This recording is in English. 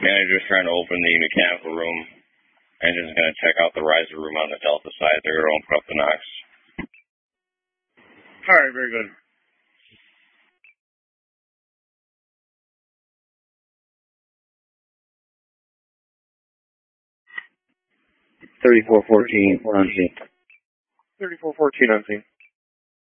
Manager's trying to open the mechanical room. Engine's going to check out the riser room on the Delta side. They're going to open up the Knox. All right, very good. $3414, we're on scene. 3414 on scene.